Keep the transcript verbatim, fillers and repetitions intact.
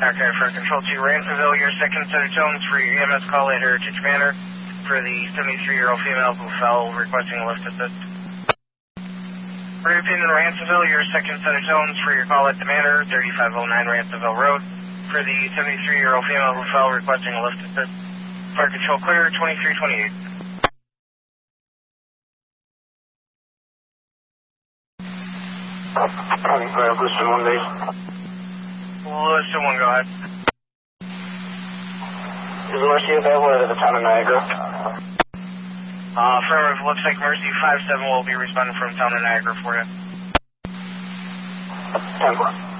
Okay, for Control two, Ransomville, your second set of tones for your E M S call at Heritage Manor for the seventy-three-year-old female who fell requesting a lift assist. Repeating in Ransomville, your second set of tones for your call at the Manor, thirty-five oh nine Ransomville Road for the seventy-three-year-old female who fell requesting a lift assist. Fire Control clear, twenty-three twenty-eight. Fire Lewiston one base. Lewiston one, go ahead. Is Mercy available at the town of Niagara? Uh, affirmative, looks like Mercy five seven will be responding from town of Niagara for you. ten four.